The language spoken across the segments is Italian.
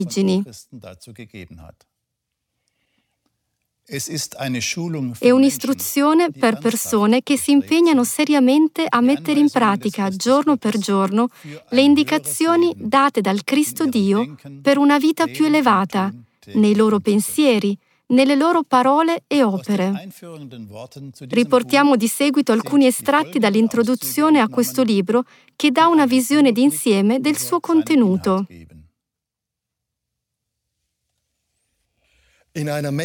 origini. È un'istruzione per persone che si impegnano seriamente a mettere in pratica giorno per giorno le indicazioni date dal Cristo Dio per una vita più elevata, nei loro pensieri, nelle loro parole e opere. Riportiamo di seguito alcuni estratti dall'introduzione a questo libro che dà una visione d'insieme del suo contenuto. In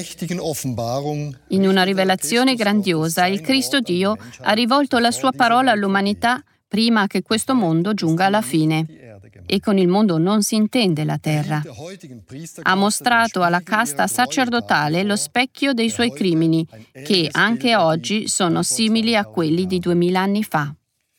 una rivelazione grandiosa, il Cristo Dio ha rivolto la sua parola all'umanità prima che questo mondo giunga alla fine. E con il mondo non si intende la terra. Ha mostrato alla casta sacerdotale lo specchio dei suoi crimini, che anche oggi sono simili a quelli di 2000 anni fa.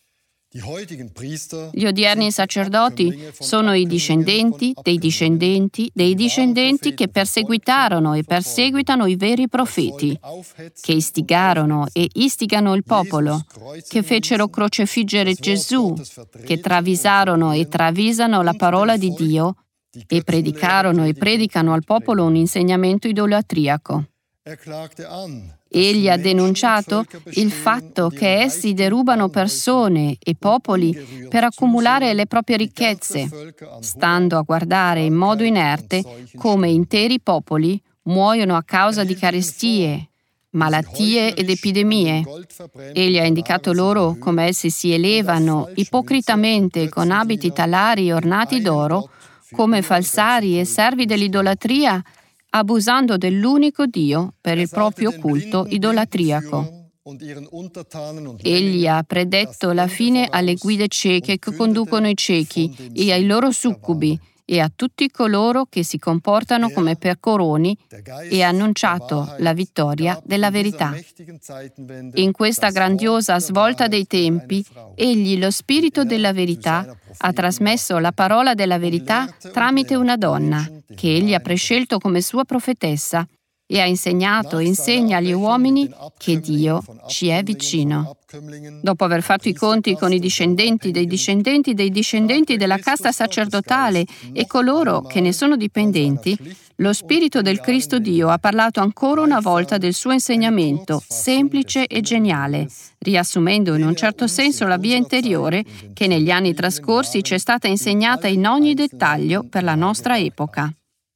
Gli odierni sacerdoti sono i discendenti dei discendenti dei discendenti che perseguitarono e perseguitano i veri profeti, che istigarono e istigano il popolo, che fecero crocefiggere Gesù, che travisarono e travisano la parola di Dio e predicarono e predicano al popolo un insegnamento idolatriaco. Egli ha denunciato il fatto che essi derubano persone e popoli per accumulare le proprie ricchezze, stando a guardare in modo inerte come interi popoli muoiono a causa di carestie, malattie ed epidemie. Egli ha indicato loro come essi si elevano ipocritamente con abiti talari ornati d'oro, come falsari e servi dell'idolatria, abusando dell'unico Dio per il proprio culto idolatriaco. Egli ha predetto la fine alle guide cieche che conducono i ciechi e ai loro succubi e a tutti coloro che si comportano come pecoroni e ha annunciato la vittoria della verità. In questa grandiosa svolta dei tempi, egli, lo Spirito della verità, ha trasmesso la parola della verità tramite una donna, che egli ha prescelto come sua profetessa, e ha insegnato e insegna agli uomini che Dio ci è vicino. Dopo aver fatto i conti con i discendenti dei discendenti dei discendenti della casta sacerdotale e coloro che ne sono dipendenti, lo Spirito del Cristo Dio ha parlato ancora una volta del suo insegnamento, semplice e geniale, riassumendo in un certo senso la via interiore che negli anni trascorsi ci è stata insegnata in ogni dettaglio per la nostra epoca.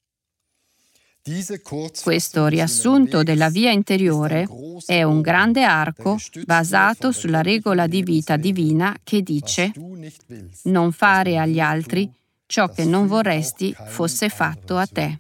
Questo riassunto della via interiore è un grande arco basato sulla regola di vita divina che dice: non fare agli altri ciò che non vorresti fosse fatto a te.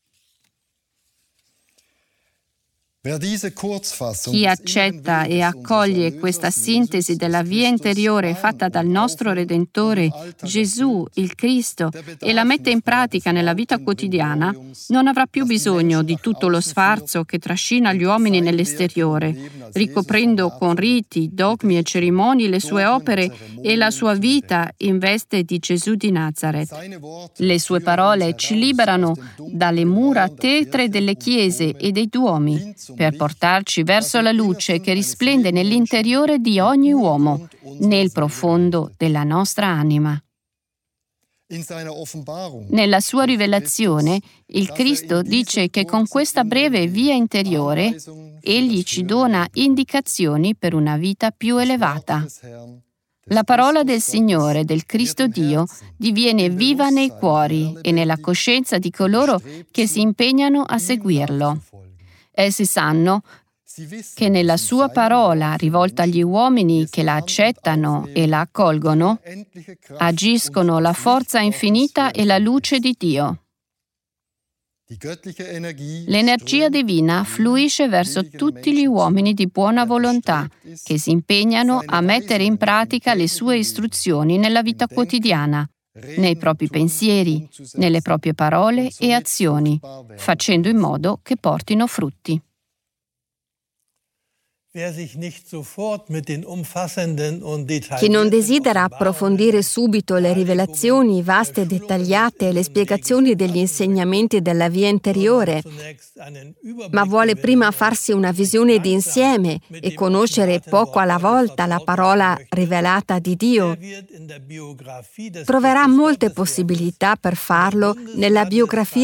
Chi accetta e accoglie questa sintesi della via interiore fatta dal nostro Redentore, Gesù, il Cristo, e la mette in pratica nella vita quotidiana, non avrà più bisogno di tutto lo sfarzo che trascina gli uomini nell'esteriore, ricoprendo con riti, dogmi e cerimonie le sue opere e la sua vita in veste di Gesù di Nazareth. Le sue parole ci liberano dalle mura tetre delle chiese e dei duomi, per portarci verso la luce che risplende nell'interiore di ogni uomo, nel profondo della nostra anima. Nella sua rivelazione, il Cristo dice che con questa breve via interiore, egli ci dona indicazioni per una vita più elevata. La parola del Signore, del Cristo Dio, diviene viva nei cuori e nella coscienza di coloro che si impegnano a seguirlo. Essi sanno che nella sua parola, rivolta agli uomini che la accettano e la accolgono, agiscono la forza infinita e la luce di Dio. L'energia divina fluisce verso tutti gli uomini di buona volontà che si impegnano a mettere in pratica le sue istruzioni nella vita quotidiana, nei propri pensieri, nelle proprie parole e azioni, facendo in modo che portino frutti. Chi non desidera approfondire subito le rivelazioni vaste e dettagliate e le spiegazioni degli insegnamenti della via interiore, ma vuole prima farsi una visione d'insieme e conoscere poco alla volta la parola rivelata di Dio, troverà molte possibilità per farlo nella biografia